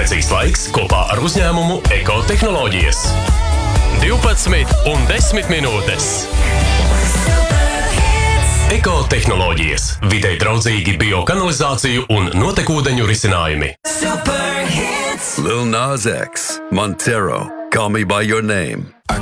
Precīzs laiks kopā ar uzņēmumu Ekotehnoloģijas. 12 un 10 minūtes. Ekotehnoloģijas. Videi draudzīgi biokanalizāciju un notekūdeņu risinājumi. Lil Nas X, Montero, Call Me By Your Name.